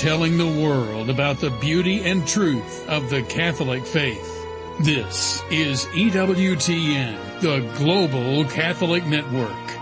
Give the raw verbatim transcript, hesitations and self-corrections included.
telling the world about the beauty and truth of the Catholic faith. This is E W T N, the Global Catholic Network.